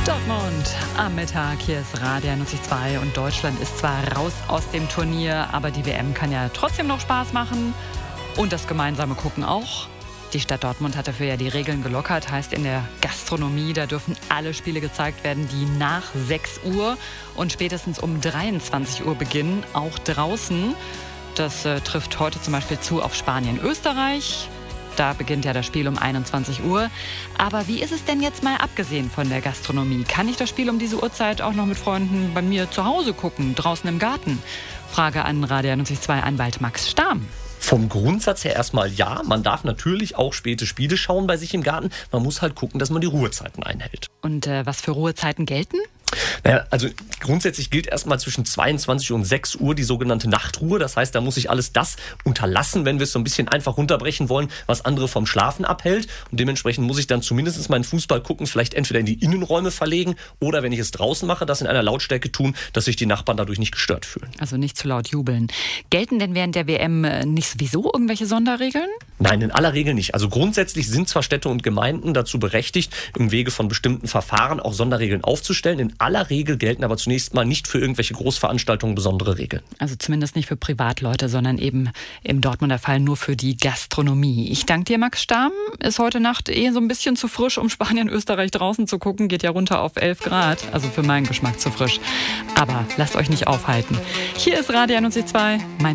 Dortmund am Mittag, hier ist Radio 92 und Deutschland ist zwar raus aus dem Turnier, aber die WM kann ja trotzdem noch Spaß machen und das gemeinsame Gucken auch. Die Stadt Dortmund hat dafür ja die Regeln gelockert, heißt in der Gastronomie, da dürfen alle Spiele gezeigt werden, die nach 6 Uhr und spätestens um 23 Uhr beginnen, auch draußen. Das trifft heute zum Beispiel zu auf Spanien-Österreich. Da beginnt ja das Spiel um 21 Uhr. Aber wie ist es denn jetzt mal abgesehen von der Gastronomie? Kann ich das Spiel um diese Uhrzeit auch noch mit Freunden bei mir zu Hause gucken, draußen im Garten? Frage an Radio 92 Anwalt Max Stamm. Vom Grundsatz her erstmal ja. Man darf natürlich auch späte Spiele schauen bei sich im Garten. Man muss halt gucken, dass man die Ruhezeiten einhält. Und was für Ruhezeiten gelten? Naja, also grundsätzlich gilt erstmal zwischen 22 und 6 Uhr die sogenannte Nachtruhe. Das heißt, da muss ich alles das unterlassen, wenn wir es so ein bisschen einfach runterbrechen wollen, was andere vom Schlafen abhält. Und dementsprechend muss ich dann zumindest meinen Fußball gucken, vielleicht entweder in die Innenräume verlegen oder wenn ich es draußen mache, das in einer Lautstärke tun, dass sich die Nachbarn dadurch nicht gestört fühlen. Also nicht zu laut jubeln. Gelten denn während der WM nicht sowieso irgendwelche Sonderregeln? Nein, in aller Regel nicht. Also grundsätzlich sind zwar Städte und Gemeinden dazu berechtigt, im Wege von bestimmten Verfahren auch Sonderregeln aufzustellen. In aller Regel gelten aber zunächst mal nicht für irgendwelche Großveranstaltungen besondere Regeln. Also zumindest nicht für Privatleute, sondern eben im Dortmunder Fall nur für die Gastronomie. Ich danke dir, Max Stamm. Ist heute Nacht so ein bisschen zu frisch, um Spanien, Österreich draußen zu gucken. Geht ja runter auf 11 Grad. Also für meinen Geschmack zu frisch. Aber lasst euch nicht aufhalten. Hier ist Radio 92, mein